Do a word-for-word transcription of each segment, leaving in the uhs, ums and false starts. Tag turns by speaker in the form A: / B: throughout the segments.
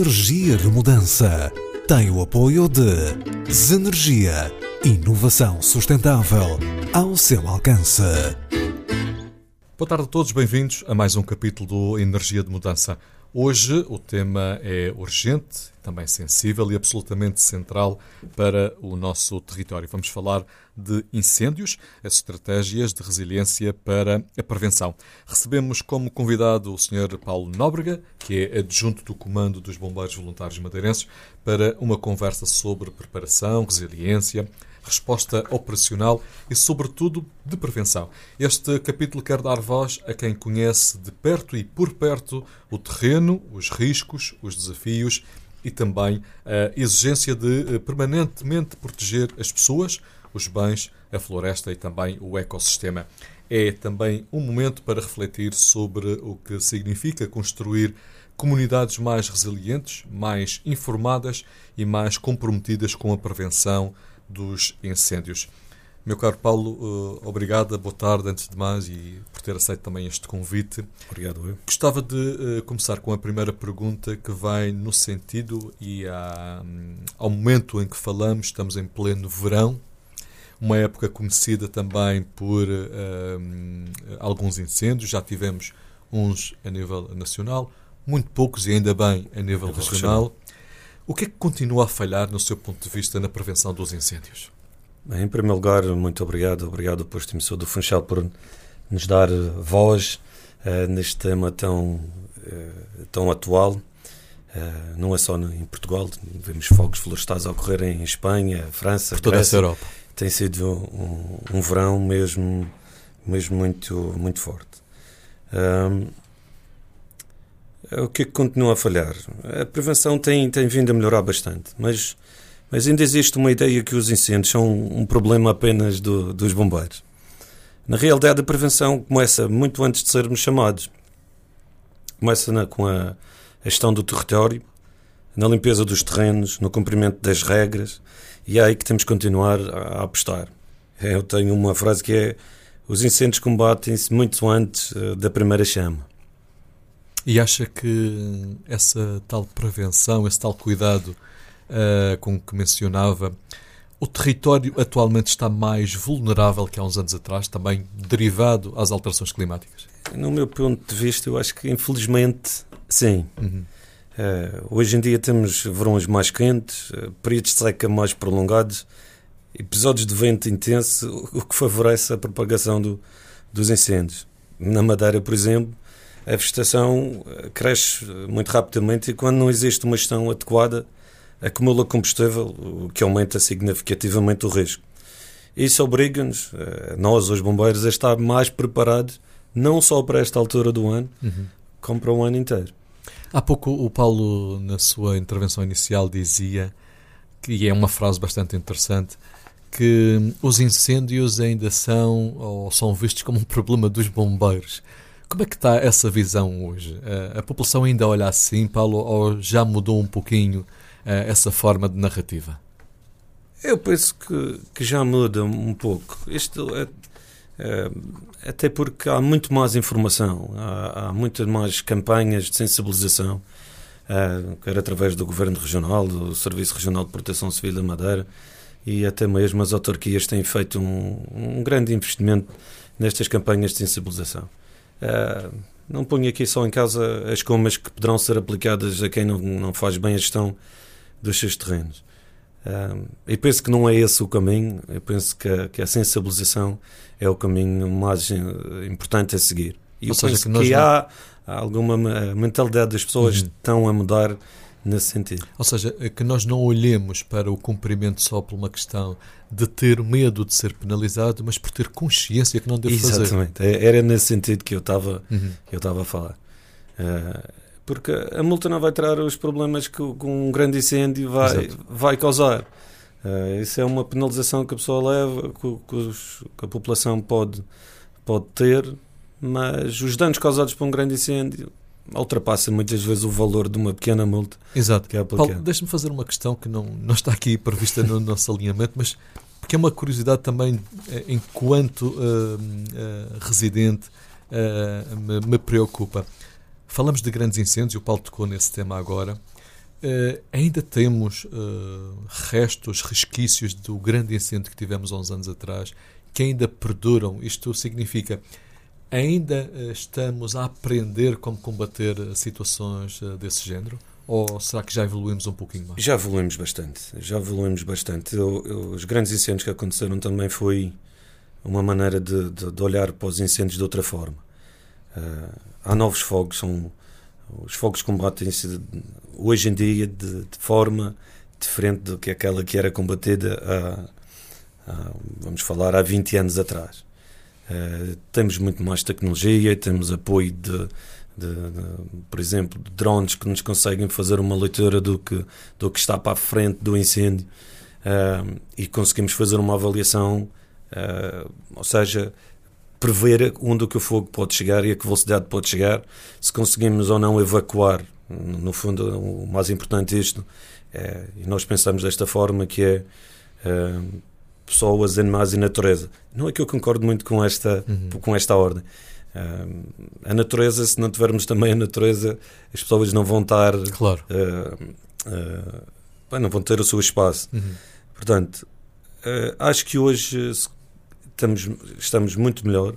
A: Energia de Mudança tem o apoio de Zenergia, inovação sustentável ao seu alcance.
B: Boa tarde a todos, bem-vindos a mais um capítulo do Energia de Mudança. Hoje o tema é urgente, também sensível e absolutamente central para o nosso território. Vamos falar de incêndios, as estratégias de resiliência para a prevenção. Recebemos como convidado o senhor Paulo Nóbrega, que é adjunto do Comando dos Bombeiros Voluntários Madeirenses, para uma conversa sobre preparação, resiliência, resposta operacional e, sobretudo, de prevenção. Este capítulo quer dar voz a quem conhece de perto e por perto o terreno, os riscos, os desafios e também a exigência de permanentemente proteger as pessoas, os bens, a floresta e também o ecossistema. É também um momento para refletir sobre o que significa construir comunidades mais resilientes, mais informadas e mais comprometidas com a prevenção dos incêndios. Meu caro Paulo, obrigado, boa tarde antes de mais e por ter aceito também este convite.
C: Obrigado, eu.
B: Gostava de começar com a primeira pergunta que vai no sentido e à, ao momento em que falamos, estamos em pleno verão, uma época conhecida também por um, alguns incêndios, já tivemos uns a nível nacional, muito poucos e ainda bem a nível regional. regional. O que é que continua a falhar, no seu ponto de vista, na prevenção dos incêndios?
C: Bem, em primeiro lugar, muito obrigado. Obrigado ao posto emissor do Funchal por nos dar voz uh, neste tema tão, uh, tão atual. Uh, não é só em Portugal, vemos fogos florestais a ocorrer em Espanha, França,
B: por toda
C: Grécia.
B: essa Europa.
C: Tem sido um, um verão mesmo, mesmo muito, muito forte. Um, O que é que continua a falhar? A prevenção tem, tem vindo a melhorar bastante, mas, mas ainda existe uma ideia que os incêndios são um, um problema apenas do, dos bombeiros. Na realidade, a prevenção começa muito antes de sermos chamados. Começa na, com a, a gestão do território, na limpeza dos terrenos, no cumprimento das regras, e é aí que temos que continuar a, a apostar. Eu tenho uma frase que é: os incêndios combatem-se muito antes uh, da primeira chama.
B: E acha que essa tal prevenção, esse tal cuidado uh, com que mencionava, o território atualmente está mais vulnerável que há uns anos atrás, também derivado às alterações climáticas?
C: No meu ponto de vista, eu acho que infelizmente sim. Uhum. Uh, hoje em dia temos verões mais quentes, uh, períodos de seca mais prolongados, episódios de vento intenso, o que favorece a propagação do, dos incêndios. Na Madeira, por exemplo, a vegetação cresce muito rapidamente e, quando não existe uma gestão adequada, acumula combustível, o que aumenta significativamente o risco. Isso obriga-nos, nós, os bombeiros, a estar mais preparados, não só para esta altura do ano, uhum. como para o ano inteiro.
B: Há pouco o Paulo, na sua intervenção inicial, dizia, que é uma frase bastante interessante, que os incêndios ainda são, ou são vistos como um problema dos bombeiros. Como é que está essa visão hoje? A, a população ainda olha assim, Paulo, ou já mudou um pouquinho essa forma de narrativa?
C: Eu penso que, que já muda um pouco. Isto é, é, até porque há muito mais informação, há, há muitas mais campanhas de sensibilização, é, quer através do Governo Regional, do Serviço Regional de Proteção Civil da Madeira, e até mesmo as autarquias têm feito um, um grande investimento nestas campanhas de sensibilização. Uh, não ponho aqui só em causa as comas que poderão ser aplicadas a quem não, não faz bem a gestão dos seus terrenos. Uh, eu penso que não é esse o caminho. Eu penso que a, que a sensibilização é o caminho mais importante a seguir. E eu penso que, que há não... alguma mentalidade das pessoas uhum. que estão a mudar nesse sentido.
B: Ou seja, que nós não olhemos para o cumprimento só por uma questão de ter medo de ser penalizado, mas por ter consciência que não deve fazer.
C: Exatamente. Era nesse sentido que eu estava uhum. que eu estava a falar. Uh, porque a multa não vai tirar os problemas que, que um grande incêndio vai, vai causar. Uh, isso é uma penalização que a pessoa leva, que, que, os, que a população pode, pode ter, mas os danos causados por um grande incêndio ultrapassa muitas vezes o valor de uma pequena multa.
B: Exato. Que é Paulo, deixa-me fazer uma questão que não, não está aqui prevista no nosso alinhamento, mas porque é uma curiosidade também, enquanto uh, uh, residente, uh, me, me preocupa. Falamos de grandes incêndios, o Paulo tocou nesse tema agora. Uh, ainda temos uh, restos, resquícios do grande incêndio que tivemos há uns anos atrás, que ainda perduram. Isto significa, ainda uh, estamos a aprender como combater situações uh, desse género? Ou será que já evoluímos um pouquinho mais?
C: Já evoluímos bastante. Já evoluímos bastante. Eu, eu, os grandes incêndios que aconteceram também foi uma maneira de, de, de olhar para os incêndios de outra forma. Uh, há novos fogos, são, os fogos combatem-se hoje em dia de, de forma diferente do que aquela que era combatida há, há, vamos falar, há vinte anos atrás. Uh, temos muito mais tecnologia, temos apoio de, de, de, por exemplo, de drones que nos conseguem fazer uma leitura do que, do que está para a frente do incêndio, uh, e conseguimos fazer uma avaliação, uh, ou seja, prever onde que o fogo pode chegar e a que velocidade pode chegar, se conseguimos ou não evacuar. No fundo, o mais importante isto é, e nós pensamos desta forma, que é uh, pessoas, animais e natureza. Não é que eu concordo muito com esta, uhum. com esta ordem. Uh, a natureza, se não tivermos também a natureza, as pessoas não vão estar,
B: claro.
C: uh, uh, bem, não vão ter o seu espaço.
B: Uhum.
C: Portanto, uh, acho que hoje estamos, estamos muito melhor.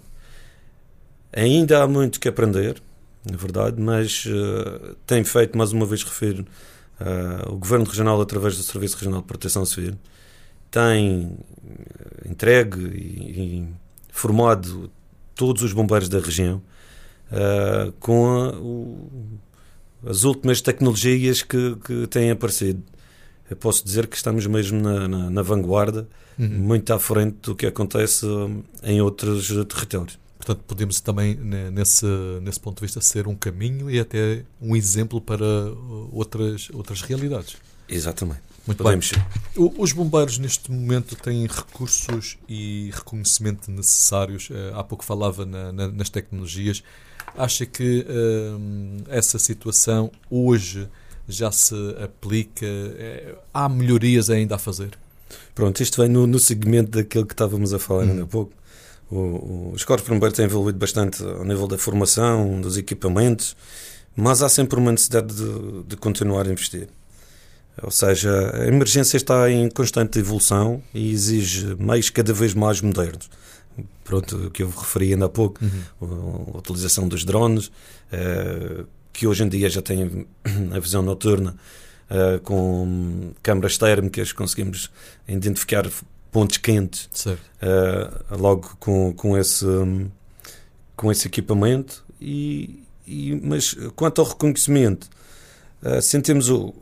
C: Ainda há muito que aprender, na verdade, mas uh, tem feito, mais uma vez refiro, uh, o Governo Regional, através do Serviço Regional de Proteção Civil, tem entregue e, e formado todos os bombeiros da região uh, com a, o, as últimas tecnologias que, que têm aparecido. Eu posso dizer que estamos mesmo na, na, na vanguarda, uhum. muito à frente do que acontece em outros territórios.
B: Portanto, podemos também, nesse, nesse ponto de vista, ser um caminho e até um exemplo para outras, outras realidades.
C: Exatamente.
B: Muito Podemos bem. O, os bombeiros, neste momento, têm recursos e reconhecimento necessários. Uh, há pouco falava na, na, nas tecnologias. Acha que uh, essa situação hoje já se aplica? Uh, há melhorias ainda a fazer?
C: Pronto, isto vem no, no segmento daquilo que estávamos a falar ainda há pouco. O, o, os corpos de bombeiros têm evoluído bastante ao nível da formação, dos equipamentos, mas há sempre uma necessidade de, de continuar a investir. Ou seja, a emergência está em constante evolução e exige meios cada vez mais modernos. Pronto, o que eu referi ainda há pouco, uhum. a utilização dos drones, uh, que hoje em dia já tem a visão noturna, uh, com câmaras térmicas, conseguimos identificar pontos quentes, uh, logo com, com, esse, um, com esse equipamento. E, e, mas quanto ao reconhecimento, uh, sentimos o,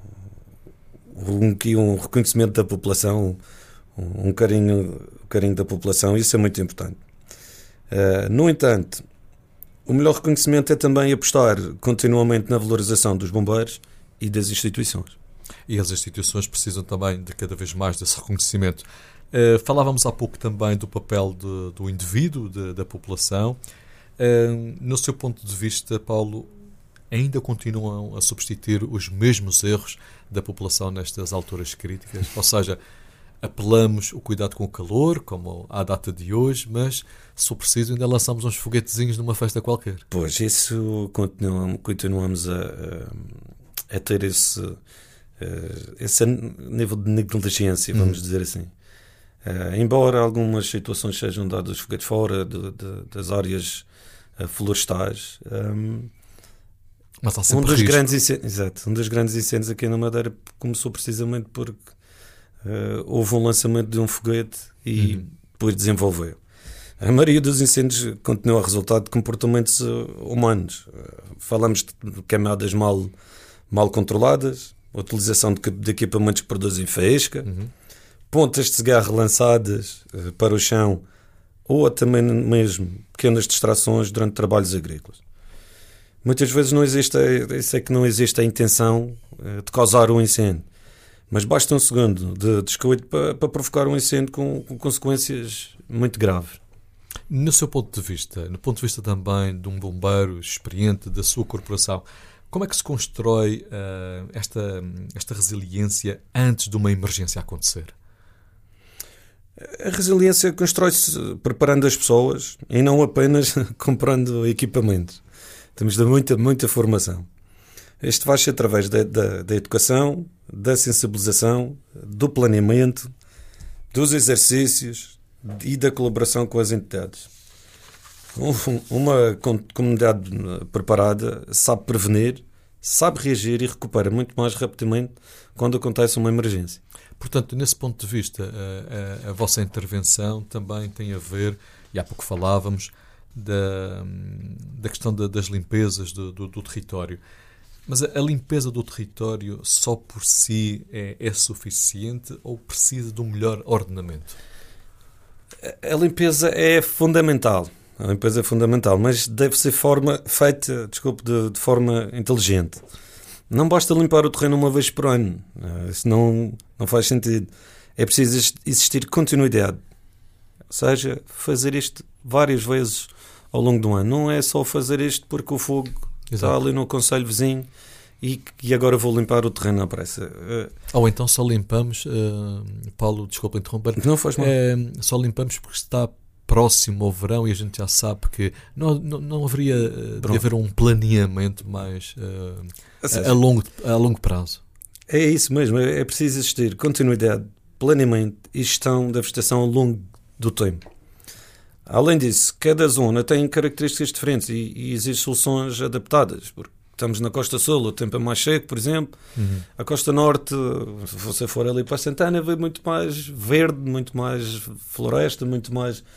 C: um, um reconhecimento da população, um, um carinho, um carinho da população, isso é muito importante. Uh, no entanto, o melhor reconhecimento é também apostar continuamente na valorização dos bombeiros e das instituições.
B: E as instituições precisam também de cada vez mais desse reconhecimento. Uh, falávamos há pouco também do papel de, do indivíduo, de, da população. Uh, no seu ponto de vista, Paulo, ainda continuam a substituir os mesmos erros da população nestas alturas críticas? Ou seja, apelamos o cuidado com o calor, como à data de hoje, mas, se for preciso, ainda lançamos uns foguetezinhos numa festa qualquer.
C: Pois, isso continuamos, continuamos a, a, a ter esse... Uh, esse nível de negligência, vamos uhum. dizer assim. Uh, embora algumas situações sejam dadas foguetes fora de, de, das áreas uh, florestais, um,
B: mas há sempre
C: um dos
B: risco.
C: grandes incêndios, exato, um dos grandes incêndios aqui na Madeira começou precisamente porque uh, houve um lançamento de um foguete e uhum. depois desenvolveu. A maioria dos incêndios continua a resultar de comportamentos uh, humanos. Uh, falamos de queimadas mal, mal controladas, a utilização de, de equipamentos que produzem faísca, uhum. pontas de cigarro lançadas uh, para o chão, ou também mesmo pequenas distrações durante trabalhos agrícolas. Muitas vezes não existe, isso é que não existe a intenção uh, de causar um incêndio, mas basta um segundo de descuido para, para provocar um incêndio com, com consequências muito graves.
B: No seu ponto de vista, no ponto de vista também de um bombeiro experiente da sua corporação, como é que se constrói uh, esta, esta resiliência antes de uma emergência acontecer?
C: A resiliência constrói-se preparando as pessoas e não apenas comprando equipamentos. Temos de muita, muita formação. Isto vai ser através da, da, da educação, da sensibilização, do planeamento, dos exercícios e da colaboração com as entidades. Uma comunidade preparada sabe prevenir, sabe reagir e recupera muito mais rapidamente quando acontece uma emergência.
B: Portanto, nesse ponto de vista, a, a, a vossa intervenção também tem a ver, e há pouco falávamos, da, da questão da, das limpezas do, do, do território. Mas a, a limpeza do território só por si é, é suficiente ou precisa de um melhor ordenamento?
C: A, a limpeza é fundamental. A limpeza é fundamental, mas deve ser forma, feita desculpe, de, de forma inteligente. Não basta limpar o terreno uma vez por ano. Isso não, não faz sentido. É preciso existir continuidade. Ou seja, fazer isto várias vezes ao longo do ano. Não é só fazer isto porque o fogo Exato. Está ali no concelho vizinho e, e agora vou limpar o terreno à pressa.
B: Ou então só limpamos, uh, Paulo, desculpa interromper,
C: não faz mal.
B: Uh, só limpamos porque está próximo ao verão e a gente já sabe que não, não, não haveria uh, de haver um planeamento mais uh, a, a, longo, a longo prazo.
C: É isso mesmo, é, é preciso existir continuidade, planeamento e gestão da vegetação ao longo do tempo. Além disso, cada zona tem características diferentes e, e exige soluções adaptadas, porque estamos na Costa Sul, o tempo é mais seco, por exemplo. Uhum. A Costa Norte, se você for ali para a Santana, vê muito mais verde, muito mais floresta, muito mais, uh,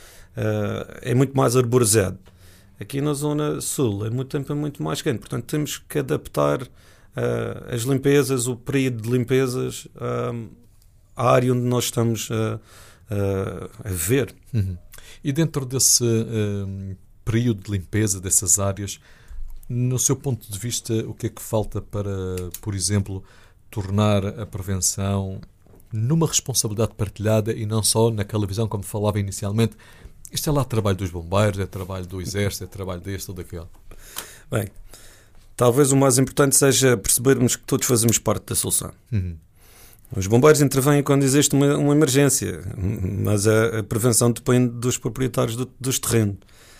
C: é muito mais arborizado. Aqui na Zona Sul, é muito tempo é muito mais quente, portanto temos que adaptar uh, as limpezas, o período de limpezas uh, à área onde nós estamos uh, uh, a viver.
B: Uhum. E dentro desse uh, período de limpeza dessas áreas, no seu ponto de vista, o que é que falta para, por exemplo, tornar a prevenção numa responsabilidade partilhada e não só naquela visão, como falava inicialmente, isto é lá trabalho dos bombeiros, é trabalho do exército, é trabalho deste ou daquele?
C: Bem, talvez o mais importante seja percebermos que todos fazemos parte da solução. Uhum. Os bombeiros intervêm quando existe uma, uma emergência, mas a, a prevenção depende dos proprietários do, dos terrenos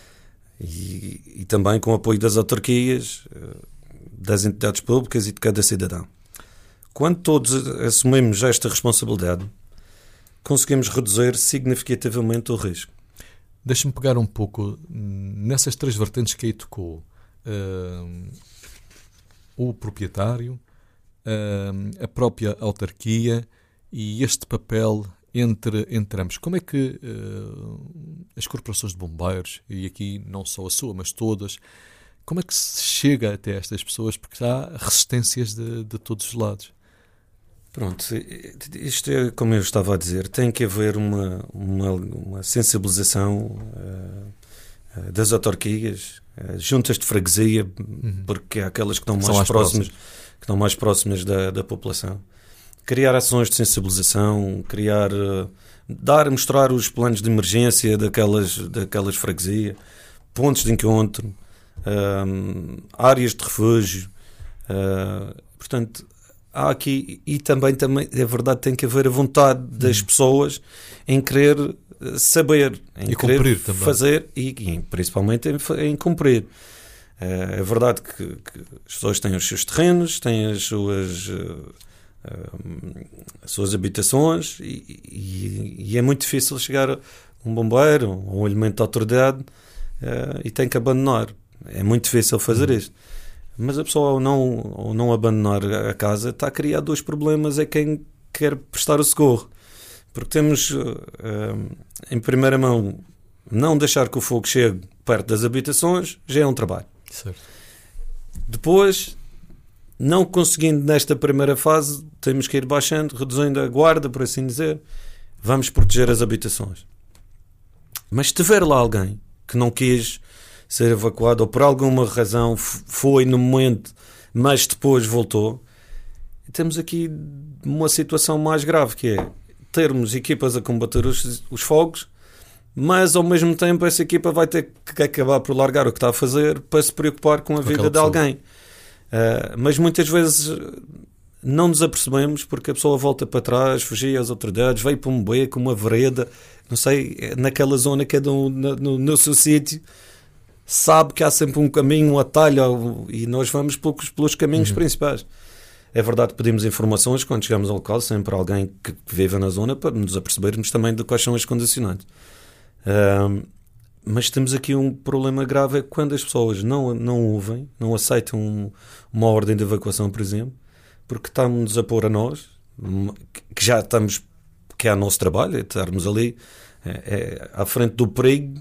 C: e, e também com o apoio das autarquias, das entidades públicas e de cada cidadão. Quando todos assumimos esta responsabilidade, conseguimos reduzir significativamente o risco.
B: Deixa-me pegar um pouco nessas três vertentes que aí tocou. Uh, o proprietário, a própria autarquia e este papel entre, entre ambos. Como é que uh, as corporações de bombeiros, e aqui não só a sua, mas todas, como é que se chega até estas pessoas? Porque há resistências de, de todos os lados.
C: Pronto, isto é como eu estava a dizer, tem que haver uma, uma, uma sensibilização uh, das autarquias, uh, juntas de freguesia, uhum. porque há aquelas que estão mais, mais próximas, próximas. que estão mais próximas da, da população. Criar ações de sensibilização, criar, uh, dar, mostrar os planos de emergência daquelas, daquelas freguesias, pontos de encontro, uh, áreas de refúgio, uh, portanto, há aqui, e também, também, é verdade, tem que haver a vontade das hum. pessoas em querer saber, em
B: e
C: querer
B: cumprir também.
C: fazer e, e principalmente em, em cumprir. É verdade que, que as pessoas têm os seus terrenos, têm as suas, uh, uh, as suas habitações e, e, e é muito difícil chegar um bombeiro ou um elemento de autoridade uh, e tem que abandonar. É muito difícil fazer hum. isto. Mas a pessoa, ao não, ao não abandonar a casa, está a criar dois problemas. É quem quer prestar o socorro. Porque temos, uh, em primeira mão, não deixar que o fogo chegue perto das habitações, já é um trabalho.
B: Certo.
C: Depois, não conseguindo nesta primeira fase, temos que ir baixando, reduzindo a guarda, por assim dizer. Vamos proteger as habitações. Mas se tiver lá alguém que não quis ser evacuado ou por alguma razão foi no momento, mas depois voltou, temos aqui uma situação mais grave, que é termos equipas a combater os, os fogos, mas ao mesmo tempo essa equipa vai ter que acabar por largar o que está a fazer para se preocupar com a vida de pessoa. alguém. Uh, mas muitas vezes não nos apercebemos porque a pessoa volta para trás, fugia às autoridades, veio para um beco, uma vereda, não sei, naquela zona, cada um no, no, no seu sítio. sabe que há sempre um caminho, um atalho, e nós vamos pelos, pelos caminhos uhum. principais. É verdade que pedimos informações quando chegamos ao local, sempre alguém que vive na zona, para nos apercebermos também de quais são as condicionantes. Um, mas temos aqui um problema grave, é que quando as pessoas não, não ouvem, não aceitam uma ordem de evacuação, por exemplo, porque estamos a pôr a nós, que já estamos, que é o nosso trabalho, é estarmos ali é, é, à frente do perigo,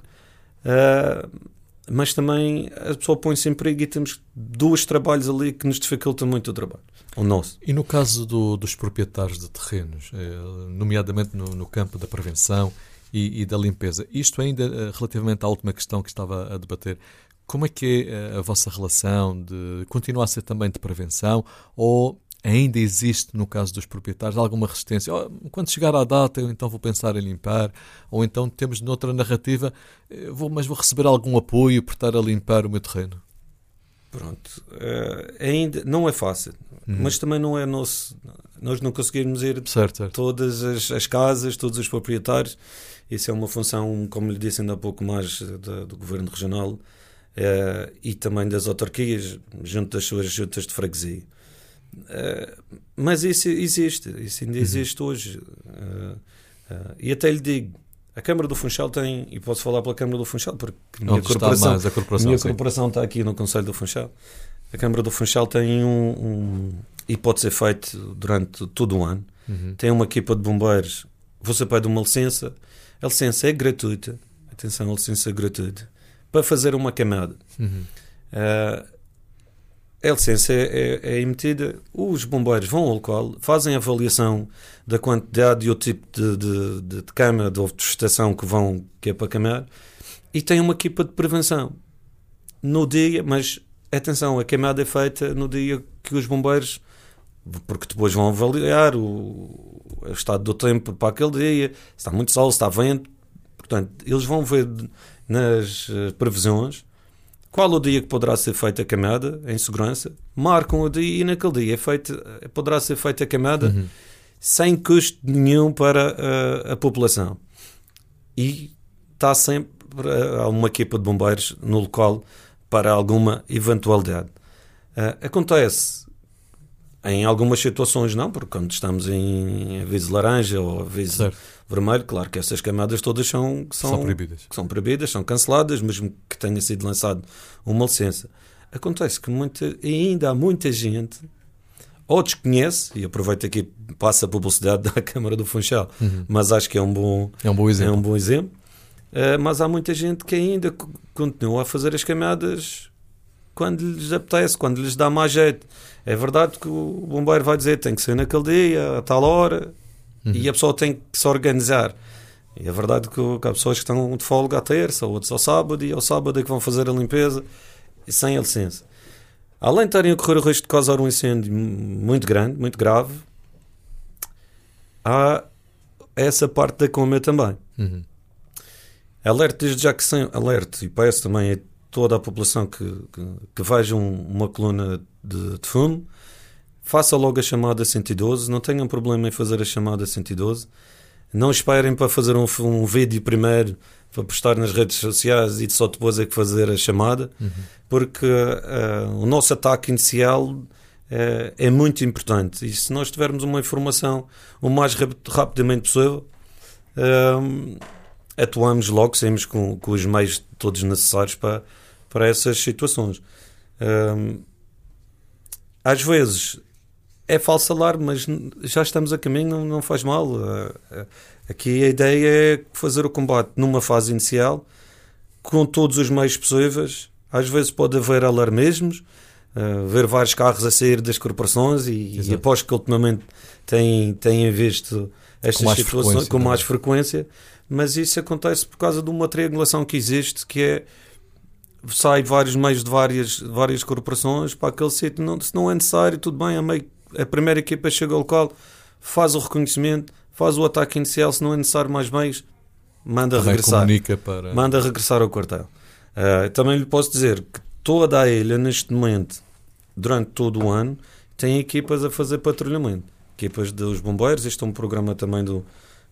C: uh, mas também a pessoa põe-se em perigo e temos dois trabalhos ali que nos dificultam muito o trabalho. O nosso.
B: E no caso do, dos proprietários de terrenos, nomeadamente no, no campo da prevenção e, e da limpeza, isto ainda relativamente à última questão que estava a debater, como é que é a vossa relação? De continua a ser também de prevenção ou ainda existe, no caso dos proprietários, alguma resistência? Oh, quando chegar à data, eu então vou pensar em limpar, ou então temos noutra narrativa, vou, mas vou receber algum apoio por estar a limpar o meu terreno?
C: Pronto, uh, ainda não é fácil, hum. mas também não é nosso. Nós não conseguimos ir
B: certo, certo.
C: todas as, as casas, todos os proprietários. Isso é uma função, como lhe disse ainda há pouco, mais do, do Governo Regional uh, e também das autarquias, junto das suas juntas de freguesia. Uh, mas isso existe, isso ainda existe uhum. hoje. Uh, uh, e até lhe digo, a Câmara do Funchal tem, e posso falar pela Câmara do Funchal, porque a minha, corporação,
B: mais a corporação,
C: minha corporação está aqui no Conselho do Funchal. A Câmara do Funchal tem um, um e pode ser feito durante todo o ano, uhum. tem uma equipa de bombeiros, você pede uma licença, a licença é gratuita, atenção, a licença é gratuita, para fazer uma camada. Uhum. Uh, a licença é, é, é emitida, os bombeiros vão ao local, fazem a avaliação da quantidade e o tipo de, de, de, de cama, de estação que, vão, que é para queimar, e tem uma equipa de prevenção no dia, mas atenção, a queimada é feita no dia que os bombeiros, porque depois vão avaliar o, o estado do tempo para aquele dia, se está muito sol, se está vento, portanto, eles vão ver nas previsões qual o dia que poderá ser feita a camada em segurança, marcam o dia e naquele dia é feito, poderá ser feita a camada uhum. sem custo nenhum para a, a população. E está sempre há uma equipa de bombeiros no local para alguma eventualidade. Uh, acontece em algumas situações não, porque quando estamos em aviso laranja ou aviso certo. vermelho, claro que essas camadas todas são, são,
B: são, proibidas.
C: são proibidas, são canceladas, mesmo que tenha sido lançado uma licença. Acontece que muita, ainda há muita gente ou desconhece, e aproveito aqui, passa a publicidade da Câmara do Funchal, uhum. mas acho que é um bom,
B: é um bom exemplo,
C: é um bom exemplo. Uh, mas há muita gente que ainda continua a fazer as camadas quando lhes apetece, quando lhes dá mais jeito. É verdade que o bombeiro vai dizer tem que ser naquele dia, a tal hora, uhum. e a pessoa tem que se organizar. E é verdade que, que há pessoas que estão de folga à terça, outros ao sábado, e ao sábado é que vão fazer a limpeza e sem a licença. Além de estarem a correr o risco de causar um incêndio muito grande, muito grave, há essa parte da coma também. Uhum. Alerta desde já que sem alerta, e peço também a toda a população que, que, que veja um, uma coluna de, de fumo, faça logo a chamada cento e doze, não tenham problema em fazer a chamada cento e doze, não esperem para fazer um, um vídeo primeiro, para postar nas redes sociais e só depois é que fazer a chamada, uhum. porque uh, o nosso ataque inicial uh, é muito importante, e se nós tivermos uma informação o mais rap- rapidamente possível, uh, atuamos logo, saímos com, com os meios todos necessários para, para essas situações. Um, às vezes é falso alarme, mas já estamos a caminho, não, não faz mal. Uh, uh, aqui a ideia é fazer o combate numa fase inicial, com todos os meios possíveis. Às vezes pode haver alarmismos, uh, ver vários carros a sair das corporações, e, e aposto que ultimamente têm, têm visto estas
B: com
C: situações com mais frequência. Mas isso acontece por causa de uma triangulação que existe, que é sai vários meios de várias, várias corporações para aquele sítio. Não, se não é necessário, tudo bem, a, meio, a primeira equipa chega ao local, faz o reconhecimento, faz o ataque inicial. Se não é necessário mais meios, manda também regressar
B: para...
C: manda regressar ao quartel. Uh, também lhe posso dizer que toda a ilha neste momento, durante todo o ano, tem equipas a fazer patrulhamento, equipas dos bombeiros. Este é um programa também do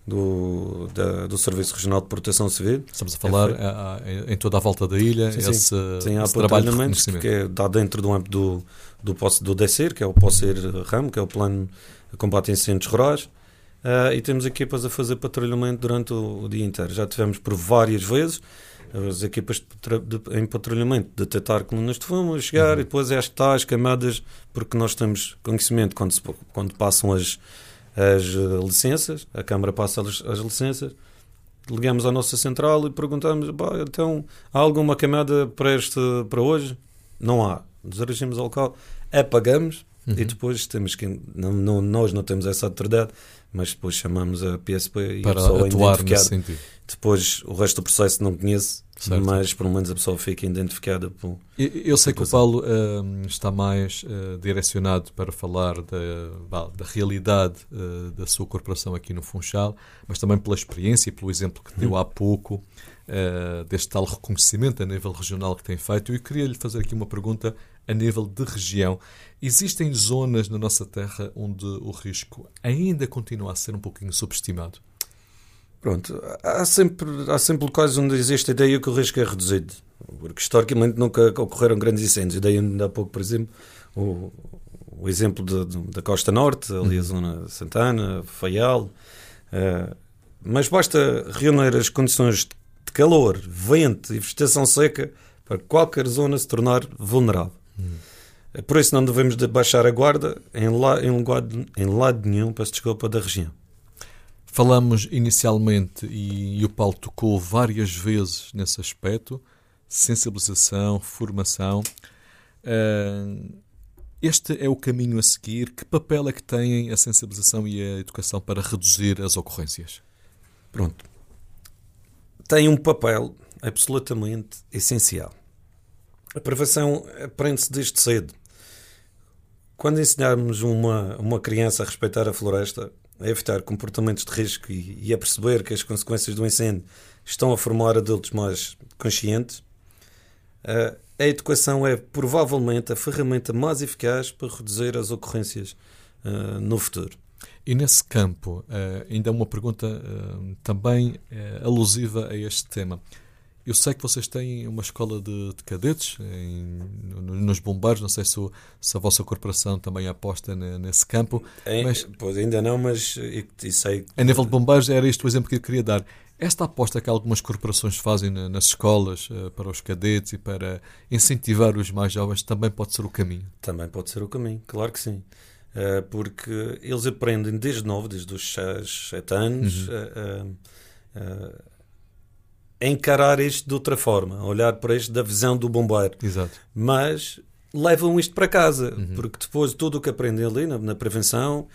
C: do, da, do Serviço Regional de Proteção Civil.
B: Estamos a falar é a, a, em toda a volta da ilha,
C: sim,
B: esse,
C: sim. Sim,
B: esse trabalho de reconhecimento.
C: Que é, dá dentro do âmbito do, do, do D C I R, que é o POCER RAM, que é o Plano de Combate a Incêndios Rurais, uh, e temos equipas a fazer patrulhamento durante o, o dia inteiro. Já tivemos por várias vezes as equipas de, de, em patrulhamento detectar colunas de fumo, chegar, uhum. e depois é as tais camadas, porque nós temos conhecimento quando, se, quando passam as, as licenças, a Câmara passa as, as licenças, ligamos à nossa central e perguntamos, então, há alguma camada para, este, para hoje? Não há. Nos dirigimos ao local, apagamos, uhum. e depois temos que, não, não, nós não temos essa autoridade, mas depois chamamos a P S P e
B: para
C: a pessoa
B: atuar
C: identificada.
B: Nesse sentido.
C: Depois o resto do processo não conheço, certo. Mas pelo menos a pessoa fica identificada. Por,
B: eu, eu sei que o Paulo uh, está mais uh, direcionado para falar da, da realidade uh, da sua corporação aqui no Funchal, mas também pela experiência e pelo exemplo que deu hum. há pouco uh, deste tal reconhecimento a nível regional que tem feito. Eu queria lhe fazer aqui uma pergunta a nível de região. Existem zonas na nossa terra onde o risco ainda continua a ser um pouquinho subestimado?
C: Pronto, há sempre, há sempre locais onde existe a ideia que o risco é reduzido, porque historicamente nunca ocorreram grandes incêndios. Daí ainda há pouco, por exemplo, o, o exemplo de, de, da Costa Norte, ali a zona Santana, Faial, uh, mas basta reunir as condições de calor, vento e vegetação seca para qualquer zona se tornar vulnerável. Hum. Por isso não devemos de baixar a guarda em, la, em, lado, em lado nenhum, peço desculpa, da região.
B: Falamos inicialmente, e, e o Paulo tocou várias vezes nesse aspecto, sensibilização, formação. Uh, este é o caminho a seguir. Que papel é que têm a sensibilização e a educação para reduzir as ocorrências?
C: Pronto. Tem um papel absolutamente essencial. A prevenção aprende-se desde cedo. Quando ensinarmos uma, uma criança a respeitar a floresta, a evitar comportamentos de risco e, e a perceber que as consequências do incêndio estão a formar adultos mais conscientes, a, a educação é provavelmente a ferramenta mais eficaz para reduzir as ocorrências uh, no futuro.
B: E nesse campo, uh, ainda uma pergunta uh, também uh, alusiva a este tema. Eu sei que vocês têm uma escola de, de cadetes em, nos bombeiros, não sei se, o, se a vossa corporação também aposta nesse campo.
C: É,
B: mas,
C: pois ainda não, mas e, e sei...
B: A nível de bombeiros, era este o exemplo que eu queria dar. Esta aposta que algumas corporações fazem na, nas escolas uh, para os cadetes e para incentivar os mais jovens também pode ser o caminho?
C: Também pode ser o caminho, claro que sim. Uh, porque eles aprendem desde novo, desde os seis, sete anos, uhum. uh, uh, uh, a encarar isto de outra forma, a olhar para isto da visão do bombeiro.
B: Exato.
C: Mas levam isto para casa,
B: uhum. porque
C: depois tudo o que aprendem ali na, na prevenção,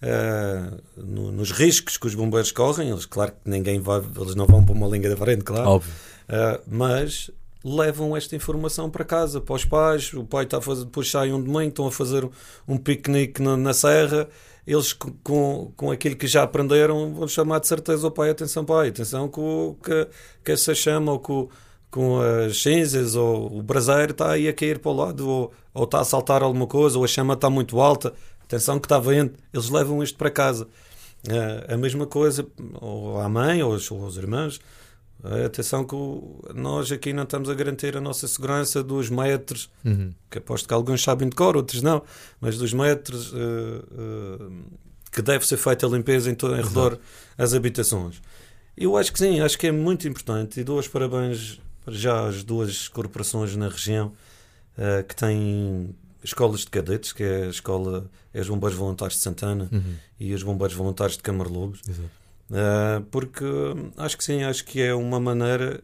C: uh, no, nos riscos que os bombeiros correm, eles, claro que ninguém vai, eles não vão para uma linha da frente, claro.
B: Óbvio.
C: Uh, mas levam esta informação para casa, para os pais. O pai está a fazer, depois saem um domingo, estão a fazer um piquenique na, na serra. Eles, com, com aquilo que já aprenderam, vão chamar de certeza o pai: atenção, pai, atenção com que, que essa chama, ou com, com as cinzas, ou o braseiro está aí a cair para o lado, ou, ou está a saltar alguma coisa, ou a chama está muito alta, atenção que está vento. Eles levam isto para casa. Uh, a mesma coisa, ou à mãe, ou aos, ou aos irmãos. Uh, atenção que o, nós aqui não estamos a garantir a nossa segurança dos metros, uhum. que aposto que alguns sabem de cor, outros não, mas dos metros uh, uh, que deve ser feita a limpeza em, todo, em redor às habitações. Eu acho que sim, acho que é muito importante, e dou os parabéns para já às duas corporações na região uh, que têm escolas de cadetes, que é a escola, é os Bombeiros Voluntários de Santana, uhum. e os Bombeiros Voluntários de Camarlobos. Exato. Uh, porque acho que sim, acho que é uma maneira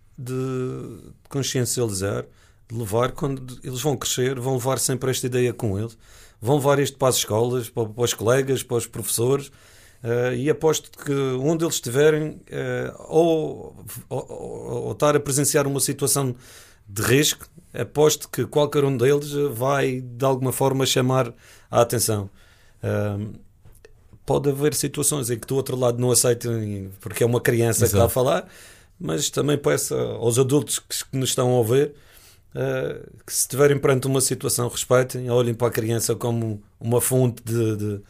C: de consciencializar, de levar, quando eles vão crescer, vão levar sempre esta ideia com eles, vão levar isto para as escolas, para, para os colegas, para os professores, uh, e aposto que onde eles estiverem, uh, ou, ou, ou, ou estar a presenciar uma situação de risco, aposto que qualquer um deles vai de alguma forma chamar a atenção. Uh, Pode haver situações em que do outro lado não aceitem, porque é uma criança Exato. Que está a falar, mas também peço aos adultos que nos estão a ouvir uh, que, se estiverem perante uma situação, respeitem, olhem para a criança como uma fonte de, de,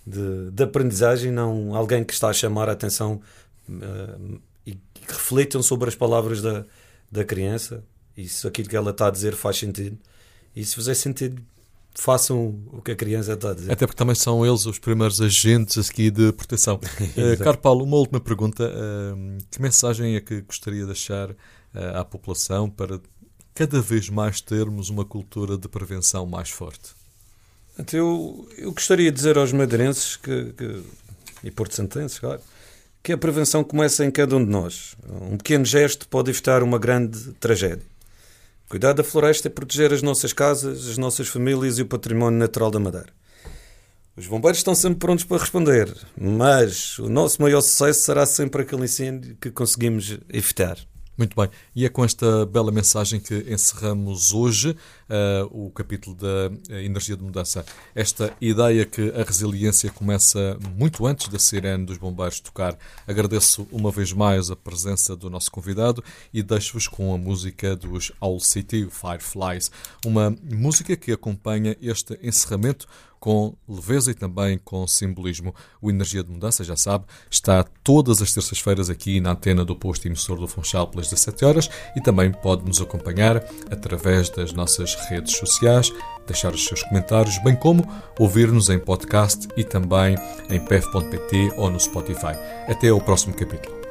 C: de, de aprendizagem, não alguém que está a chamar a atenção uh, e que reflitam sobre as palavras da, da criança, e se aquilo que ela está a dizer faz sentido, e se fizer sentido, façam o que a criança está a dizer.
B: Até porque também são eles os primeiros agentes aqui de proteção. uh, Caro Paulo, uma última pergunta. Uh, que mensagem é que gostaria de deixar uh, à população para cada vez mais termos uma cultura de prevenção mais forte?
C: Então, eu, eu gostaria de dizer aos madeirenses que, que, e porto-santenses, claro, que a prevenção começa em cada um de nós. Um pequeno gesto pode evitar uma grande tragédia. Cuidar da floresta é proteger as nossas casas, as nossas famílias e o património natural da Madeira. Os bombeiros estão sempre prontos para responder, mas o nosso maior sucesso será sempre aquele incêndio que conseguimos evitar.
B: Muito bem. E é com esta bela mensagem que encerramos hoje uh, o capítulo da Energia de Mudança. Esta ideia que a resiliência começa muito antes da sirene dos bombeiros tocar. Agradeço uma vez mais a presença do nosso convidado e deixo-vos com a música dos Owl City, Fireflies. Uma música que acompanha este encerramento com leveza e também com simbolismo. O Energia de Mudança, já sabe, está todas as terças-feiras aqui na antena do posto emissor do Funchal pelas dezassete horas e também pode nos acompanhar através das nossas redes sociais, deixar os seus comentários, bem como ouvir-nos em podcast e também em p f ponto p t ou no Spotify. Até ao próximo capítulo.